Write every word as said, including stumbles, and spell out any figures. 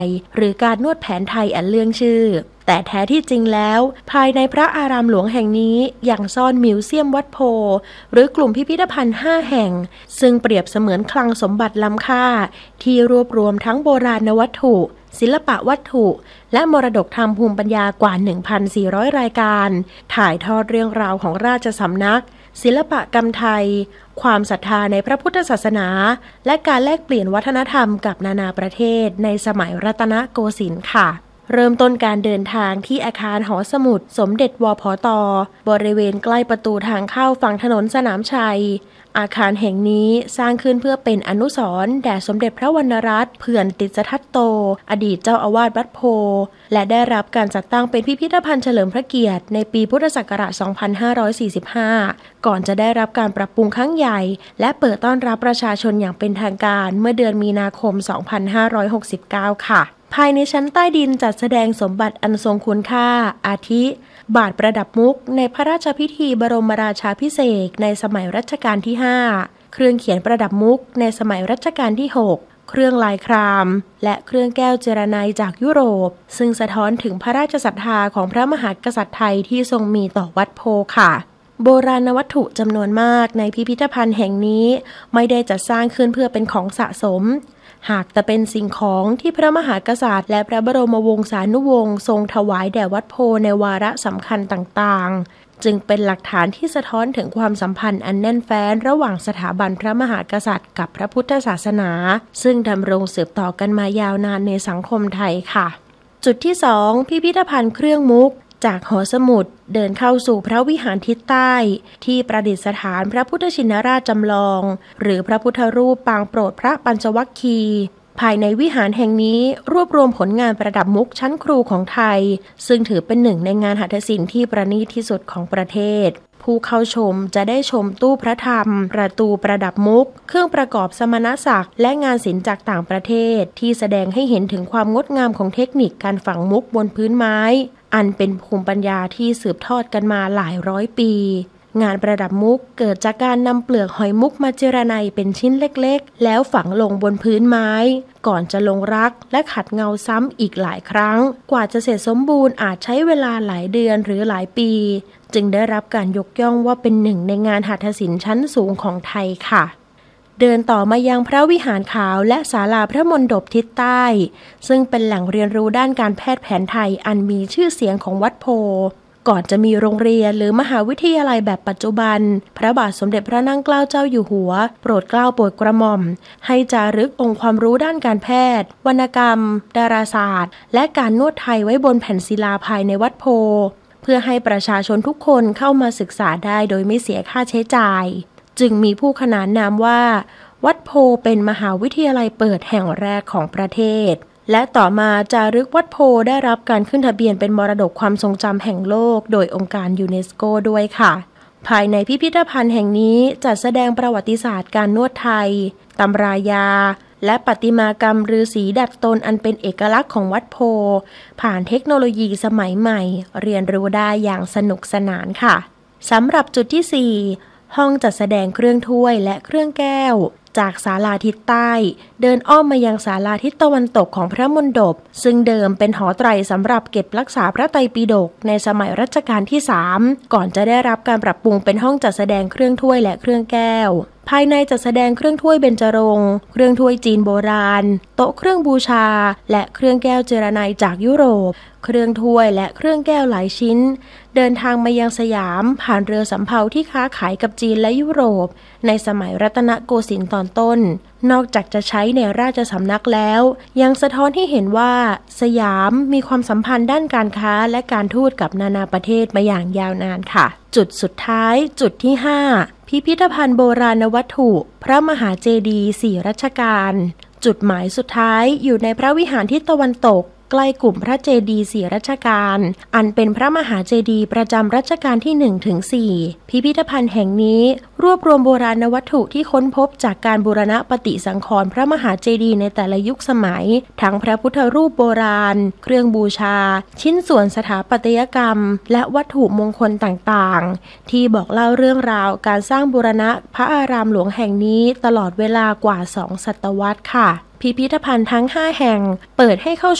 หรือการนวดแผนไทยอันเลื่องชื่อแต่แท้ที่จริงแล้วภายในพระอารามหลวงแห่งนี้ยังซ่อนมิวเซียมวัดโพหรือกลุ่มพิพิธภัณฑ์ห้าแห่งซึ่งเปรียบเสมือนคลังสมบัติล้ำค่าที่รวบรวมทั้งโบราณวัตถุศิลปะวัตถุและมรดกทางภูมิปัญญากว่า หนึ่งพันสี่ร้อย รายการถ่ายทอดเรื่องราวของราชสำนักศิลปกรรมไทยความศรัทธาในพระพุทธศาสนาและการแลกเปลี่ยนวัฒนธรรมกับนานาประเทศในสมัยรัตนโกสินทร์ค่ะเริ่มต้นการเดินทางที่อาคารหอสมุดสมเด็จวผต.บริเวณใกล้ประตูทางเข้าฝั่งถนนสนามชัยอาคารแห่งนี้สร้างขึ้นเพื่อเป็นอนุสรณ์แด่สมเด็จพระวรรณรัตน์เผื่อนติสทัตโตอดีตเจ้าอาวาสวัดโพและได้รับการจัดตั้งเป็นพิพิธภัณฑ์เฉลิมพระเกียรติในปีพุทธศักราช สองพันห้าร้อยสี่สิบห้า ก่อนจะได้รับการปรับปรุงครั้งใหญ่และเปิดต้อนรับประชาชนอย่างเป็นทางการเมื่อเดือนมีนาคม สองพันห้าร้อยหกสิบเก้า ค่ะภายในชั้นใต้ดินจัดแสดงสมบัติอันทรงคุณค่าอาทิบาทประดับมุกในพระราชพิธีบรมราชาภิเษกในสมัยรัชกาลที่ ห้า เครื่องเขียนประดับมุกในสมัยรัชกาลที่ หก เครื่องลายครามและเครื่องแก้วเจรไนยจากยุโรปซึ่งสะท้อนถึงพระราชศรัทธาของพระมหากษัตริย์ไทยที่ทรงมีต่อวัดโพค่ะโบราณวัตถุจำนวนมากในพิพิธภัณฑ์แห่งนี้ไม่ได้จัดสร้างขึ้นเพื่อเป็นของสะสมหากแต่เป็นสิ่งของที่พระมหากษัตริย์และพระบรมวงศานุวงศ์ทรงถวายแด่วัดโพในวาระสำคัญต่างๆจึงเป็นหลักฐานที่สะท้อนถึงความสัมพันธ์อันแน่นแฟ้นระหว่างสถาบันพระมหากษัตริย์กับพระพุทธศาสนาซึ่งดำรงสืบต่อกันมายาวนานในสังคมไทยค่ะจุดที่สองพิพิธภัณฑ์เครื่องมุกจากหอสมุดเดินเข้าสู่พระวิหารทิศใต้ที่ประดิษฐานพระพุทธชินราชจำลองหรือพระพุทธรูปปางโปรดพระปัญจวัคคีย์ภายในวิหารแห่งนี้รวบรวมผลงานประดับมุกชั้นครูของไทยซึ่งถือเป็นหนึ่งในงานหัตถศิลป์ที่ประณีตที่สุดของประเทศผู้เข้าชมจะได้ชมตู้พระธรรมประตูประดับมุกเครื่องประกอบสมณศักดิ์และงานศิลป์จากต่างประเทศที่แสดงให้เห็นถึงความงดงามของเทคนิคการฝังมุกบนพื้นไม้อันเป็นภูมิปัญญาที่สืบทอดกันมาหลายร้อยปีงานประดับมุกเกิดจากการนำเปลือกหอยมุกมาเจรไนเป็นชิ้นเล็กๆแล้วฝังลงบนพื้นไม้ก่อนจะลงรักและขัดเงาซ้ำอีกหลายครั้งกว่าจะเสร็จสมบูรณ์อาจใช้เวลาหลายเดือนหรือหลายปีจึงได้รับการยกย่องว่าเป็นหนึ่งในงานหัตถศิลป์ชั้นสูงของไทยค่ะเดินต่อมายังพระวิหารขาวและศาลาพระมณฑปทิศใต้ซึ่งเป็นแหล่งเรียนรู้ด้านการแพทย์แผนไทยอันมีชื่อเสียงของวัดโพก่อนจะมีโรงเรียนหรือมหาวิทยาลัยแบบปัจจุบันพระบาทสมเด็จพระนั่งเกล้าเจ้าอยู่หัวโปรดเกล้าโปรดกระหม่อมให้จารึกองค์ความรู้ด้านการแพทย์วรรณกรรมดาราศาสตร์และการนวดไทยไว้บนแผ่นศิลาภายในวัดโพเพื่อให้ประชาชนทุกคนเข้ามาศึกษาได้โดยไม่เสียค่าใช้จ่ายจึงมีผู้ขนานนามว่าวัดโพเป็นมหาวิทยาลัยเปิดแห่งแรกของประเทศและต่อมาจารึกวัดโพได้รับการขึ้นทะเบียนเป็นมรดกความทรงจำแห่งโลกโดยองค์การยูเนสโกด้วยค่ะภายในพิพิธภัณฑ์แห่งนี้จัดแสดงประวัติศาสตร์การนวดไทยตำรายาและประติมากรรมฤาษีดัดตนอันเป็นเอกลักษณ์ของวัดโพผ่านเทคโนโลยีสมัยใหม่เรียนรู้ได้อย่างสนุกสนานค่ะสำหรับจุดที่สี่ห้องจัดแสดงเครื่องถ้วยและเครื่องแก้วจากศาลาทิศใต้เดินอ้อมมายังศาลาทิศตะวันตกของพระมณฑปซึ่งเดิมเป็นหอไตรสำหรับเก็บรักษาพระไตรปิฎกในสมัยรัชกาลที่สามก่อนจะได้รับการปรับปรุงเป็นห้องจัดแสดงเครื่องถ้วยและเครื่องแก้วภายในจัดแสดงเครื่องถ้วยเบญจรงค์เครื่องถ้วยจีนโบราณโต๊ะเครื่องบูชาและเครื่องแก้วเจรไนยจากยุโรปเครื่องถ้วยและเครื่องแก้วหลายชิ้นเดินทางมายังสยามผ่านเรือสำเภาที่ค้าขายกับจีนและยุโรปในสมัยรัตนโกสินทร์ตอนต้นนอกจากจะใช้ในราชสำนักแล้วยังสะท้อนให้เห็นว่าสยามมีความสัมพันธ์ด้านการค้าและการทูตกับนานาประเทศมาอย่างยาวนานค่ะจุดสุดท้ายจุดที่ห้าพิพิธภัณฑ์โบราณวัตถุพระมหาเจดีย์สี่รัชกาลจุดหมายสุดท้ายอยู่ในพระวิหารทิศตะวันตกใกล้กลุ่มพระเจดีย์สี่รัชกาลอันเป็นพระมหาเจดีย์ประจำรัชกาลที่ หนึ่งถึงสี่ พิพิธภัณฑ์แห่งนี้รวบรวมโบราณวัตถุที่ค้นพบจากการบูรณะปฏิสังขรณ์พระมหาเจดีย์ในแต่ละยุคสมัยทั้งพระพุทธรูปโบราณเครื่องบูชาชิ้นส่วนสถาปัตยกรรมและวัตถุมงคลต่างๆที่บอกเล่าเรื่องราวการสร้างบูรณะพระอารามหลวงแห่งนี้ตลอดเวลากว่าสองศตวรรษค่ะพิพิธภัณฑ์ทั้งห้าแห่งเปิดให้เข้า